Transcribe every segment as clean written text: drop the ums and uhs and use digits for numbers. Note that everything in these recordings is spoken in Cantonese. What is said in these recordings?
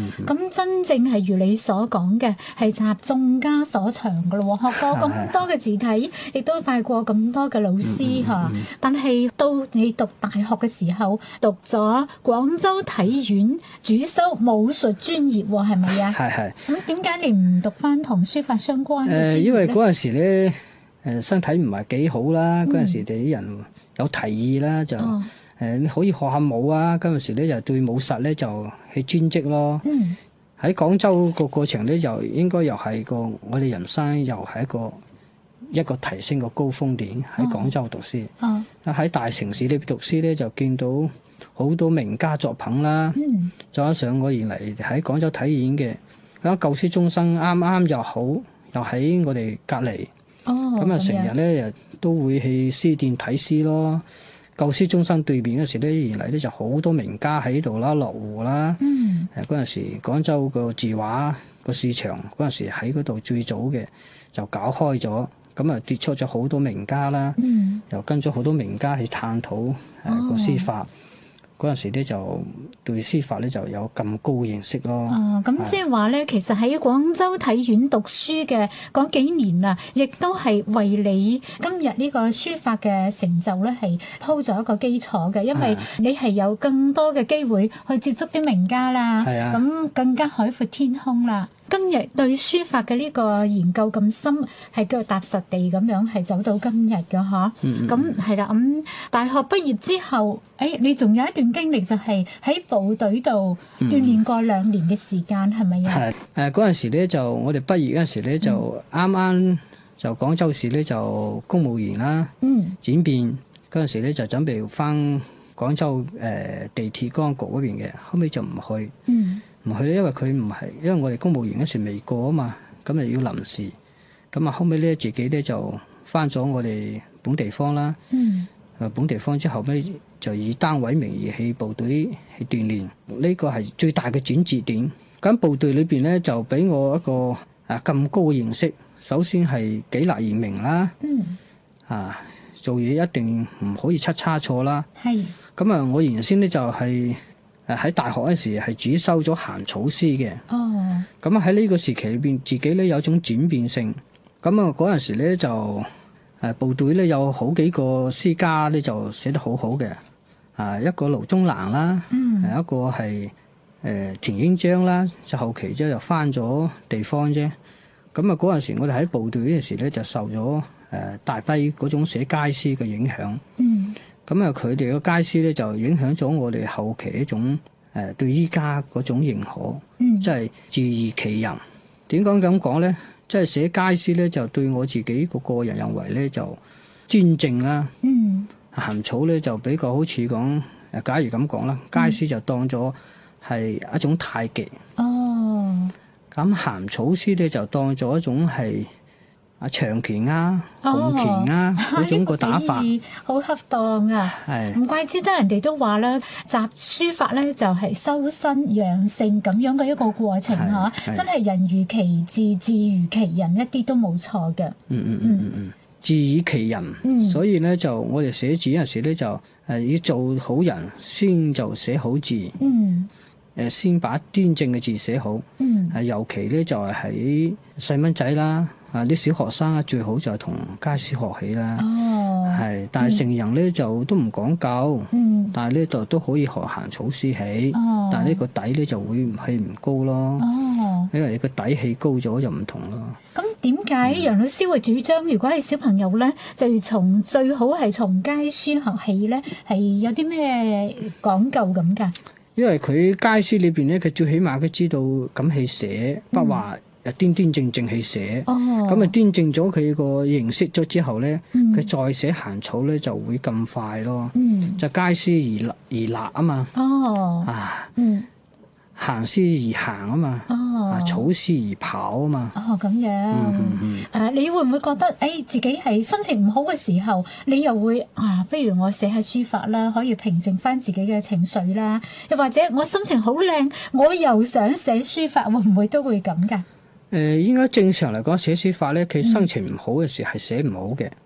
咁真正係如你所講嘅，係集眾家所長㗎咯喎，學過咁多嘅字體，亦都拜過咁多嘅老師嚇。但係到你讀大學嘅時候，讀咗廣州體院主修武術專業喎，係咪啊？ 係。 咁點解你唔讀翻同書法相關嘅專業咧？ 因為嗰陣時咧，身體唔係幾好啦。嗰陣時啲人有提議啦，就你可以學下舞啊。嗰陣時咧就對武術咧就去專職咯。喺廣州個過程咧，就應該又係我哋人生又係一個提升個高峰點。喺廣州讀書，喺大城市裏邊讀書咧，就見到好多名家作品啦。再加上我原嚟喺廣州體院嘅咁舊書中心啱啱又好，又喺我哋隔離。咁啊，成日咧又都會去書店睇書咯。舊書中心對面嗰時咧，原嚟咧就好多名家喺度啦，羅湖啦。嗰陣時廣州個字畫個市場嗰陣時喺嗰度最早嘅就搞開咗，咁啊跌出咗好多名家啦。又跟咗好多名家去探討個書法。嗰陣時咧就對書法咧就有咁高認識咯。 咁即係話咧，其實喺廣州體院讀書嘅嗰幾年啊，亦都係為你今日呢個書法嘅成就咧係鋪咗一個基礎嘅，因為你係有更多嘅機會去接觸啲名家啦，咁更加海闊天空啦。今日對書法嘅呢個研究咁深，係腳踏實地咁樣係走到今日嘅嗬。咁係啦，咁大學畢業之後，你仲有一段經歷就係喺部隊度鍛鍊過2年嘅時間，係咪啊？ 嗰陣時咧就我哋畢業嗰陣時咧就啱啱就廣州市咧就公務員啦，轉變嗰陣時咧就準備翻廣州地鐵公安局嗰邊嘅，後尾就唔去。唔去咧，因為佢唔係，因為我哋公務員嗰時未過啊嘛，咁就要臨時，咁啊後尾咧自己咧就翻咗我哋本地方啦。本地方之後咧就以單位名義去部隊去鍛鍊，呢個係最大嘅轉折點。咁部隊裏邊咧就俾我一個咁高嘅認識，首先係紀律嚴明啦。做嘢一定唔可以出差錯啦。咁啊，我原先咧就係喺大學嗰時係主修咗行草詩嘅。咁喺呢個時期裏邊，自己咧有種轉變性。咁啊嗰陣時咧就部隊咧有好幾個詩家咧就寫得好好嘅。一個盧中蘭啦，一個係田英章啦，就後期之後就翻咗地方啫。咁啊嗰陣時我哋喺部隊嗰時咧就受咗大批嗰種寫街詩嘅影響。咁啊，佢哋個街詩咧就影響咗我哋後期一種對依家嗰種認可，即係自娛其人。點講咁講咧？即係寫街詩咧，就對我自己個人認為咧就專正啦。行草咧就比較好似講，假如咁講啦，街詩就當咗係一種太極。咁行草詩咧就當咗一種係長拳拱拳嗰種個打法， 好恰當啊！唔怪之得人哋都話啦，習書法咧就係修身養性咁樣嘅一個過程嚇，真係人如其志，志如其人，一啲都冇錯嘅。 志以其人，所以咧就我哋寫字嗰陣時咧就要做好人，先就寫好字。先把端正嘅字寫好。尤其咧就係喺細蚊仔啦。啲小學生最好就係同街詩學起啦。但係成人咧就都唔講究。但係呢度都可以學行草詩起。但係呢個底咧就會氣唔高咯。因為你個底氣高咗就唔同咯。 咁點解楊老師會主張，如果係小朋友咧，就要最好係從街書學起咧？係有啲咩講究咁㗎？ 因為佢街詩裏邊咧，佢最起碼佢知道咁去寫，不話端端正正去寫。咁端正咗佢個認識咗之後咧，佢再寫行草咧就會咁快咯。就街詩而立啊嘛。行詩而行啊嘛。草詩而跑啊嘛。 咁樣。你會唔會覺得自己係心情唔好嘅時候，你又會不如我寫下書法啦，可以平靜翻自己嘅情緒啦？又或者我心情好靚，我又想寫書法，會唔會都會咁㗎？ 應該正常嚟講，寫書法咧，佢心情唔好嘅時係寫唔好嘅。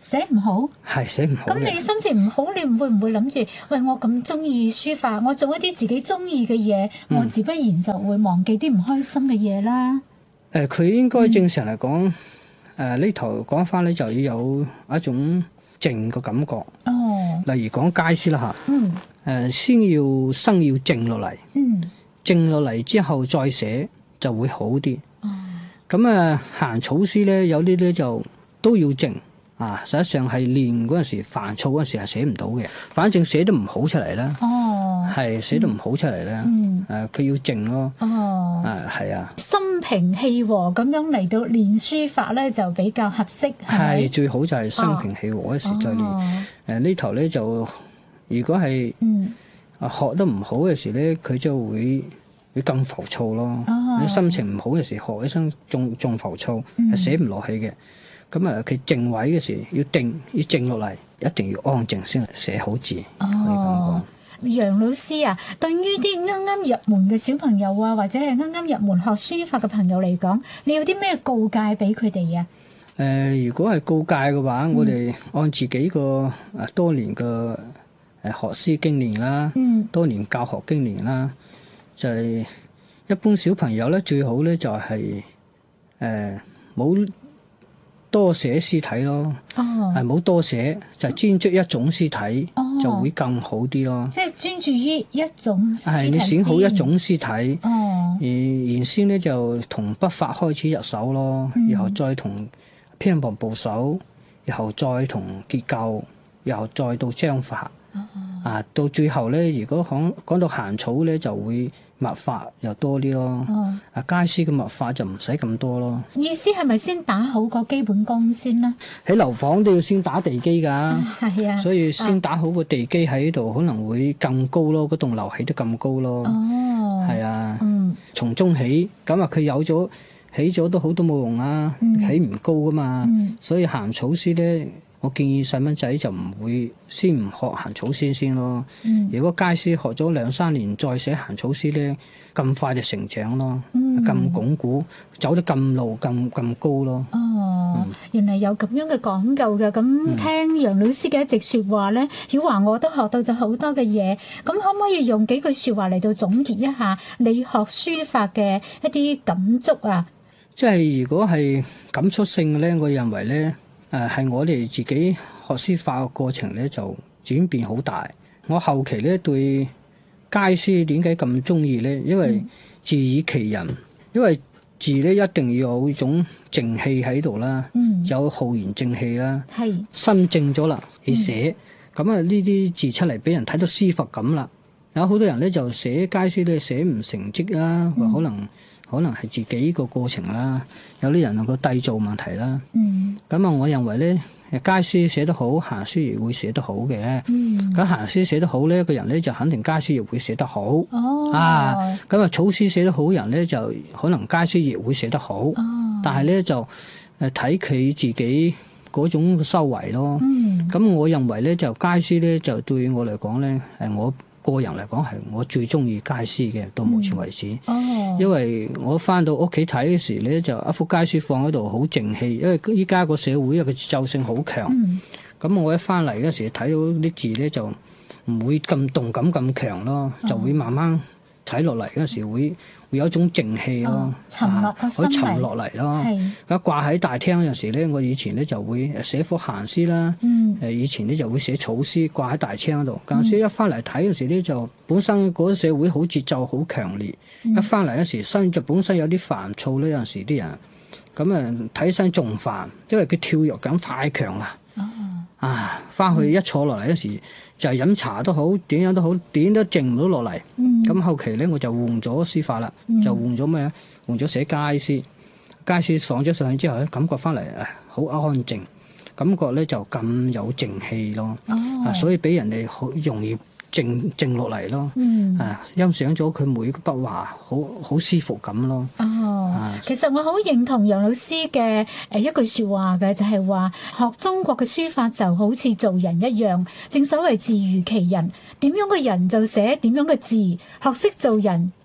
寫唔好， 係寫唔好嘅。 咁你心情唔好，你會唔會諗住，喂，我咁中意書法，我做一啲自己中意嘅嘢，我自不然就會忘記啲唔開心嘅嘢啦。 佢應該正常嚟講，呢頭講翻咧就要有一種靜嘅感覺。 哦， 例如講楷詩啦嚇，先要心要靜落嚟，靜落嚟之後再寫就會好啲。咁行草詩咧，有啲咧就都要靜。實際上係練嗰陣時，煩躁嗰陣時係寫唔到嘅，反正寫得唔好出嚟啦。係寫得唔好出嚟啦。佢要靜咯。係啊。 心平氣和咁樣嚟到練書法咧，就比較合適。係最好就係心平氣和嗰時再練。呢頭咧就如果係學得唔好嘅時咧，佢就會更浮躁咯。心情唔好嘅時，學起身仲浮躁，係寫唔落去嘅。咁佢靜位嘅時要靜落嚟，一定要安靜先寫好字。可以咁講。 楊老師啊，對於啲啱啱入門嘅小朋友啊，或者係啱啱入門學書法嘅朋友嚟講，你有啲咩告誡俾佢哋啊？ 如果係告誡嘅話，我哋按自己個多年嘅學師經驗啦，多年教學經驗啦，就係一般小朋友咧最好咧就係冇多寫詩體咯，冇多寫就專注一種詩體，就會更好啲咯。 即係專注於一種詩體。 你選好一種詩體，原先咧就同筆法開始入手咯，然後再同偏旁部首，然後再同結構，然後再到章法。到最後咧，如果講到行草咧，就會墨法又多啲咯。楷詩嘅墨法就唔使咁多咯。 意思係咪先打好個基本功先啦？ 喺樓房都要先打地基㗎。 係啊。所以先打好個地基喺度，可能會更高咯。嗰棟樓起得咁高咯。係啊。從中起，咁佢有咗起咗都好都冇用啊。起唔高㗎嘛。所以行草詩咧。我建議細蚊仔就唔會先唔學行草詩先咯。如果楷詩學咗2-3年再寫行草詩咧，咁快就成長咯，咁鞏固，走得咁路咁高咯。 原來有咁樣嘅講究嘅。咁聽楊老師嘅一席説話咧，曉華我都學到咗好多嘅嘢。咁可唔可以用幾句説話嚟到總結一下你學書法嘅一啲感觸啊？ 即係如果係感觸性嘅咧，我認為咧。係我哋自己學書法嘅過程咧，就轉變好大。我後期咧對楷詩點解咁中意咧？因為字以其人，因為字咧一定要有種靜氣喺度啦，有浩然正氣啦，心靜咗啦，你寫咁呢啲字出嚟俾人睇到詩法感啦。有好多人咧就寫楷詩咧寫唔成績啦，或可能係自己個過程啦，有啲人個締造問題啦。咁我認為咧，楷詩寫得好，行詩亦會寫得好嘅。咁行詩寫得好咧，個人咧就肯定楷詩亦會寫得好。咁草詩寫得好人咧，就可能楷詩亦會寫得好。但係咧就睇佢自己嗰種修為咯。咁我認為咧就楷詩咧就對我嚟講咧我個人嚟講係我最中意楷詩嘅，到目前為止。因為我翻到屋企睇嘅時咧，就一幅楷詩放喺度好靜氣，因為依家個社會嘅節奏性好強。咁我一翻嚟嗰時睇到啲字咧，就唔會咁動感咁強咯，就會慢慢睇落嚟嗰時會有一種靜氣咯， 沉落個心嚟， 可以沉落嚟咯。咁掛喺大廳嗰陣時咧，我以前咧就會寫幅行詩啦。以前咧就會寫草詩掛喺大廳嗰度。嗰陣時一翻嚟睇嗰時咧，就本身嗰個社會好節奏好強烈。一翻嚟嗰時身就本身有啲煩躁咧，有陣時啲人咁睇起身仲煩，因為佢跳躍感太強啦。翻去一坐落嚟嗰時就係飲茶都好，點樣都好，點都靜唔到落嚟。咁後期咧我就換咗書法啦，就換咗咩咧？換咗寫楷詩。楷詩放咗上去之後咧，感覺翻嚟好安靜，感覺咧就咁有靜氣咯。所以俾人哋好容易靜落嚟咯。欣賞咗佢每個筆畫，好舒服咁咯。 其實我好認同楊老師嘅一句説話嘅，就係話學中國嘅書法就好似做人一樣，正所謂字如其人，點樣嘅人就寫點樣嘅字，學識做人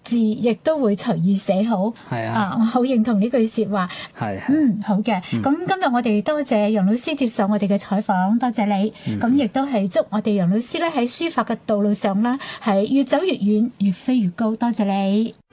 字亦都會隨意寫好。 係啊， 我好認同呢句説話。 係。 好嘅。咁今日我哋多謝楊老師接受我哋嘅採訪，多謝你。咁亦都係祝我哋楊老師咧喺書法嘅道路上咧係越走越遠，越飛越高。多謝你。